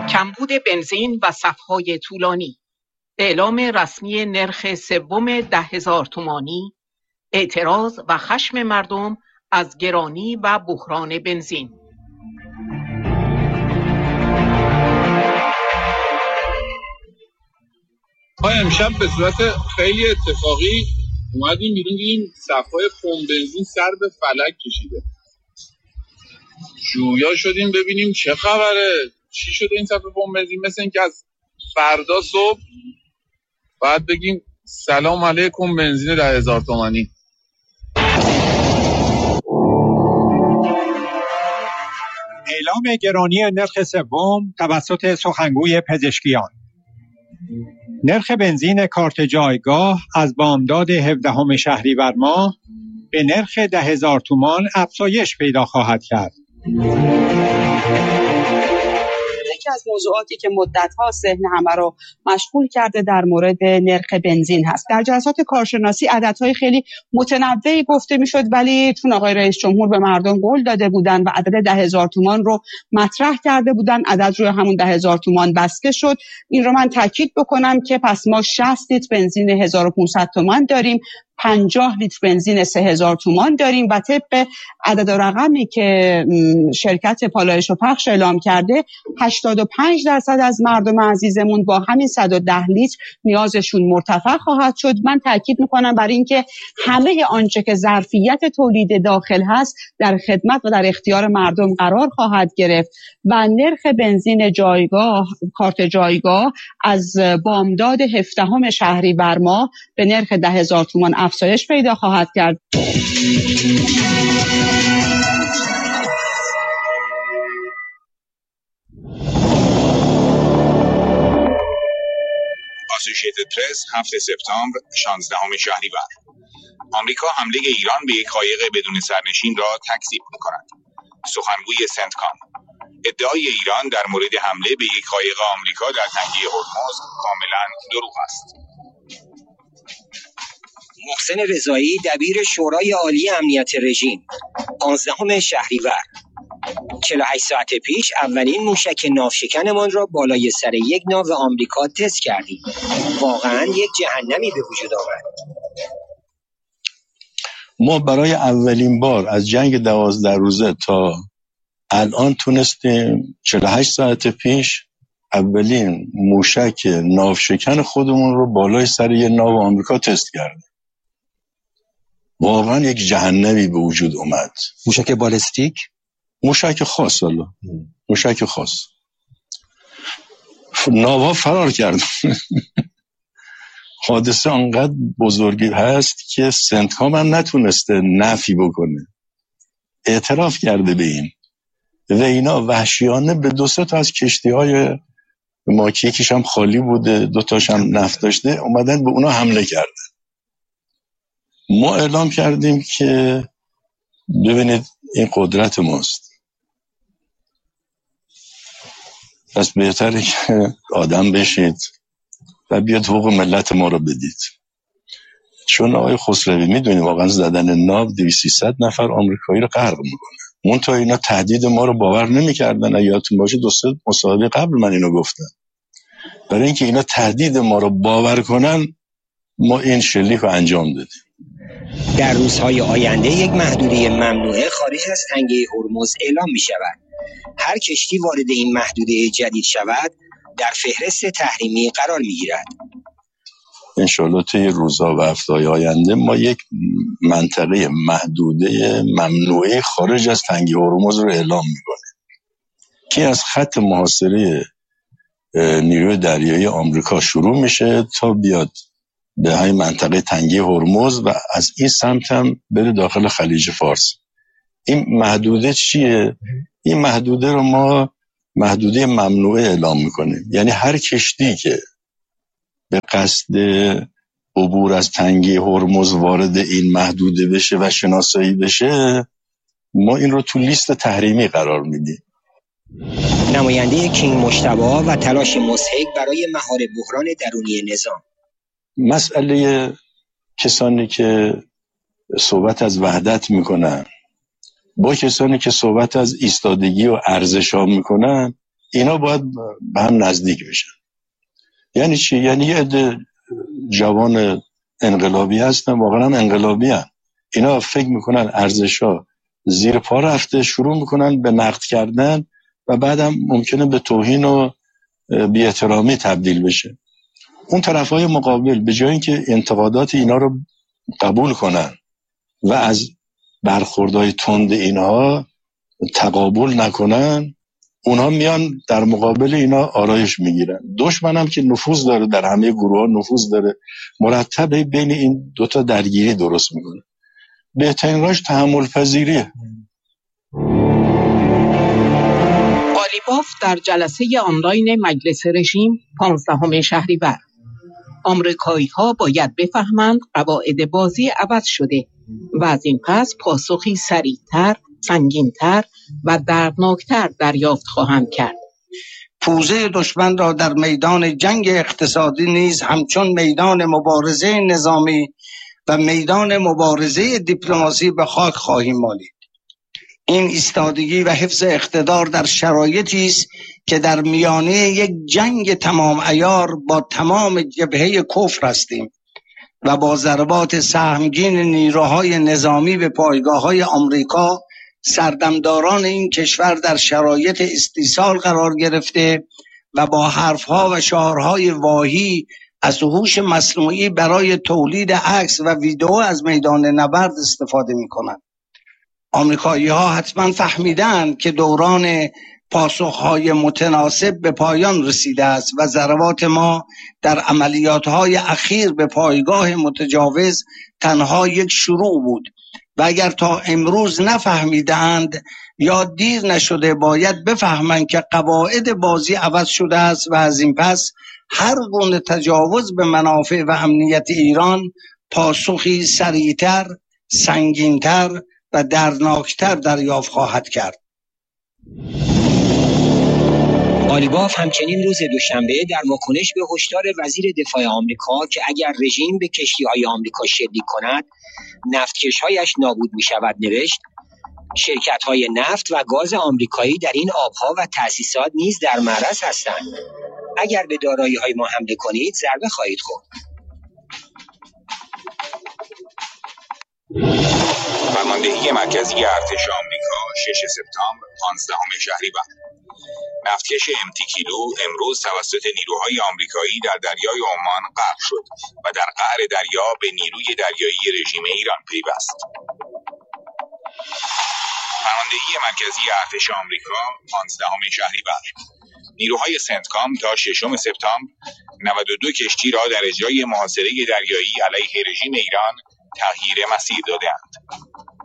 کمبود بنزین و صف‌های طولانی، اعلام رسمی نرخ سوم 10,000 تومانی، اعتراض و خشم مردم از گرانی و بحران بنزین. ما امشب به صورت خیلی اتفاقی اومدیم بیرون، دیدیم صف‌های پمپ بنزین سر به فلک کشیده. جویا شدیم ببینیم چه خبره، چی شده این صف پمپ بنزین. مثل اینکه از فردا صبح باید بگیم سلام علیکم بنزین 10,000 تومانی. اعلام گرانی نرخ سوم توسط سخنگوی پزشکیان. نرخ بنزین کارت جایگاه از بامداد 17 شهریور ماه به نرخ 10,000 تومان افزایش پیدا خواهد کرد. یکی از موضوعاتی که مدت‌ها ذهن همه رو مشغول کرده در مورد نرخ بنزین هست. در جلسات کارشناسی عددهای خیلی متنوعی گفته میشد، ولی چون آقای رئیس جمهور به مردم قول داده بودن و عدد 10,000 تومان رو مطرح کرده بودن، عدد روی همون 10,000 تومان بسته شد. این رو من تاکید بکنم که پس ما 60 لیتر بنزین 1500 تومان داریم، 50 لیتر بنزین 3000 تومان داریم و طبق عدد و رقمی که شرکت پالایش و پخش اعلام کرده 85% از مردم عزیزمون با همین 110 لیتر نیازشون مرتفع خواهد شد. من تاکید میکنم بر این که همه آنچه که ظرفیت تولید داخل هست در خدمت و در اختیار مردم قرار خواهد گرفت و نرخ بنزین جایگاه، کارت جایگاه از بامداد 17 شهریور ماه به نرخ 10,000 تومان افزایش پیدا خواهد کرد. اسوسییتد پرس 7 سپتامبر 16 شهریور. آمریکا حمله ایران به یک قایق بدون سرنشین را تکذیب می‌کند. سخنگوی سنتکام: ادعای ایران در مورد حمله به یک قایق آمریکا در تنگه هرمز کاملا دروغ است. محسن رضایی دبیر شورای عالی امنیت رژیم 15 شهریور: 48 ساعت پیش اولین موشک ناوشکنمان را بالای سر یک ناو آمریکا تست کردیم. واقعا یک جهنمی به وجود آمد. ما برای اولین بار از جنگ 12 روزه تا الان تونستیم 48 ساعت پیش اولین موشک ناوشکن خودمون رو بالای سر یک ناو آمریکا تست کردیم. واقعا یک جهنمی به وجود اومد. موشک بالستیک؟ موشک خاص، الله موشک خاص. ناوها فرار کرد. حادثه انقدر بزرگی هست که سنتکام هم نتونسته نفی بکنه. اعتراف کرده به این و اینا وحشیانه به 2-3 تا از کشتی‌های ما که یکیش هم خالی بوده 2 تاش هم نفت داشته اومدن به اونا حمله کردن. ما اعلام کردیم که ببینید این قدرت ماست، پس بهتره که آدم بشید و بیاد حقوق ملت ما رو بدید. چون آقای خسروی میدونی واقعا زدن ناو 200-300 نفر آمریکایی رو غرق میکنه. اون تا اینا تهدید ما رو باور نمیکردن. یادتون باشه 2-3 مصاحبه قبل من اینو گفتم. برای اینکه اینا تهدید ما رو باور کنن ما این شلیک رو انجام دادیم. در روزهای آینده یک محدوده ممنوعه خارج از تنگه هرمز اعلام می شود. هر کشتی وارد این محدوده جدید شود در فهرست تحریمی قرار می گیرد. انشالله طی روزها و هفته‌های آینده ما یک منطقه محدوده ممنوعه خارج از تنگه هرمز رو اعلام می کنیم که از خط محاصره نیروی دریایی آمریکا شروع میشه تا بیاد به همین منطقه تنگه هرمز و از این سمت هم بره داخل خلیج فارس. این محدوده چیه؟ این محدوده رو ما محدوده ممنوعه اعلام میکنیم. یعنی هر کشتی که به قصد عبور از تنگه هرمز وارد این محدوده بشه و شناسایی بشه ما این رو تو لیست تحریمی قرار میدیم. نماینده کینگ مجتبی و تلاش مضحک برای مهار بحران درونی نظام. مسئله کسانی که صحبت از وحدت میکنن با کسانی که صحبت از ایستادگی و ارزش ها میکنن اینا باید به هم نزدیک بشن. یعنی چی؟ یعنی یه عده جوان انقلابی هستن، واقعا انقلابی هستن. اینا فکر میکنن ارزش‌ها زیر پا رفته، شروع میکنن به نقد کردن و بعدم ممکنه به توهین و بی‌احترامی تبدیل بشه. اون طرفای مقابل به جای اینکه انتقادات اینا رو قبول کنن و از برخوردهای تند اینها تقابل نکنن، اونها میان در مقابل اینا آرایش میگیرن. دشمنم که نفوذ داره، در همه گروه ها نفوذ داره، مرتب بین این دوتا درگیری درست میکنه. بهترین راهش تحمل پذیریه. قالیباف در جلسه آنلاین مجلس رژیم 15 شهریور: آمریکایی‌ها باید بفهمند قواعد بازی عوض شده و از این پس پاسخی سریعتر، سنگینتر و دردناکتر دریافت خواهند کرد. پوزه دشمن را در میدان جنگ اقتصادی نیز همچون میدان مبارزه نظامی و میدان مبارزه دیپلماسی به خاک خواهیم مالید. این ایستادگی و حفظ اقتدار در شرایطی است که در میانه یک جنگ تمام عیار با تمام جبهه کفر هستیم و با ضربات سهمگین نیروهای نظامی به پایگاه‌های آمریکا سردمداران این کشور در شرایط استیصال قرار گرفته و با حرفها و شعارهای واهی از هوش مصنوعی برای تولید عکس و ویدئو از میدان نبرد استفاده می‌کنند. آمریکایی‌ها حتما فهمیدند که دوران پاسخهای متناسب به پایان رسیده است و ضربات ما در عملیاتهای اخیر به پایگاه متجاوز تنها یک شروع بود و اگر تا امروز نفهمیدند یا دیر نشده باید بفهمند که قواعد بازی عوض شده است و از این پس هر گونه تجاوز به منافع و امنیت ایران پاسخی سریعتر، سنگینتر و دردناکتر دریافت خواهد کرد. قالیباف همچنین روز دوشنبه در واکنش به هشدار وزیر دفاع آمریکا که اگر رژیم به کشتی‌های آمریکا شلیک کند نفتکش‌هایش نابود می‌شود نوشت: شرکت‌های نفت و گاز آمریکایی در این آب‌ها و تأسیسات نیز در معرض هستند. اگر به دارایی‌های ما حمله کنید ضربه خواهید خورد. فرماندهی مرکزی ارتش آمریکا 6 سپتامبر 15 شهریور: نفتکش MT کیلو امروز توسط نیروهای آمریکایی در دریای عمان غرق شد و در قعر دریا به نیروی دریایی رژیم ایران پیوست. فرماندهی مرکزی ارتش آمریکا 15 شهریور: نیروهای سنتکام تا 6 سپتامبر 92 کشتی را در اجرای محاصره دریایی علیه رژیم ایران تغییر مسیر داده‌اند.